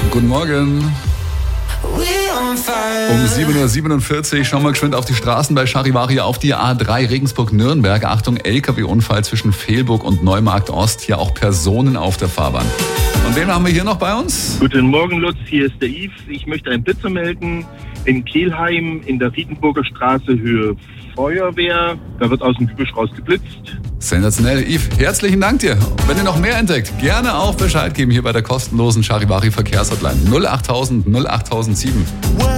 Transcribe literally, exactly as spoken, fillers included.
Guten Morgen. Um sieben Uhr siebenundvierzig schauen wir geschwind auf die Straßen bei Charivari auf die A drei Regensburg-Nürnberg. Achtung, L K W-Unfall zwischen Fehlburg und Neumarkt Ost. Hier auch Personen auf der Fahrbahn. Und wen haben wir hier noch bei uns? Guten Morgen, Lutz. Hier ist der Yves. Ich möchte einen Blitzer melden. In Kelheim in der Riedenburger Straße, Höhe Feuerwehr. Da wird aus dem Gebüsch raus geblitzt. Sensationell. Yves, herzlichen Dank dir. Wenn ihr noch mehr entdeckt, gerne auch Bescheid geben hier bei der kostenlosen Charivari Verkehrshotline null acht null null null acht null null sieben.